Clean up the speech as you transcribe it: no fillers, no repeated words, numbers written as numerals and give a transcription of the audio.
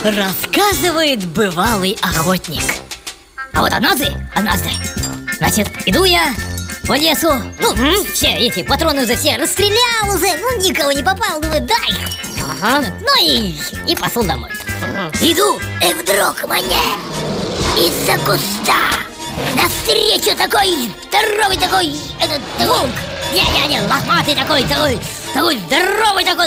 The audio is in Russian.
Рассказывает бывалый охотник. А вот однажды, значит, иду я по лесу. Все эти патроны уже все расстрелял уже. Никого не попал, думаю, дай. Ну и пошел домой. Иду, и вдруг мне из-за куста навстречу такой здоровый такой волк. Не, лохматый такой здоровый такой